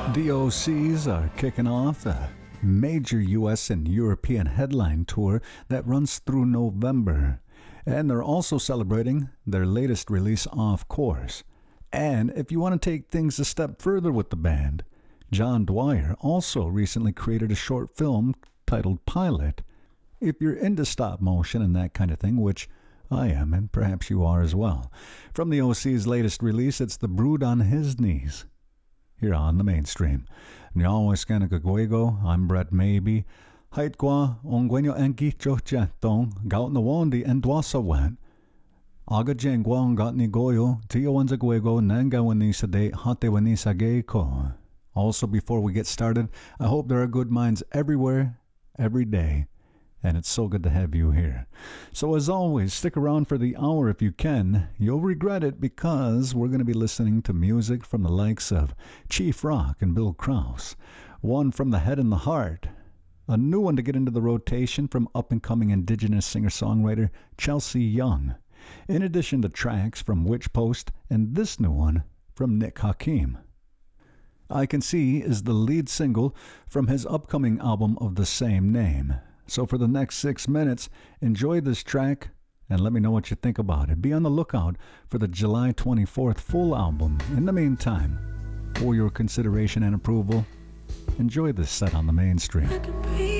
The OCs are kicking off a major US and European headline tour that runs through November. And they're also celebrating their latest release, Off Course. And if you want to take things a step further with the band, John Dwyer also recently created a short film titled Pilot. If you're into stop motion and that kind of thing, which I am, and perhaps you are as well. From the OC's latest release, it's The Brood on His Knees. Here on the mainstream. Nyawaskanakagwego, I'm Brett Maybe. Haitkwa, ongwenyo enki chochtong, gaut na wondi endwasawan. Aga jengwa ngatni goyo, tiyo wanzagwego, nanga wanisa de hate wanisa geiko. Also, before we get started, I hope there are good minds everywhere, every day. And it's so good to have you here. So as always, stick around for the hour if you can. You'll regret it because we're going to be listening to music from the likes of Chief Rock and Bill Krause, one from The Head and the Heart, a new one to get into the rotation from up-and-coming indigenous singer-songwriter Chelsea Young, in addition to tracks from Witch Post and this new one from Nick Hakim. I Can See is the lead single from his upcoming album of the same name. So for the next 6 minutes, enjoy this track and let me know what you think about it. Be on the lookout for the July 24th full album. In the meantime, for your consideration and approval, enjoy this set on the mainstream.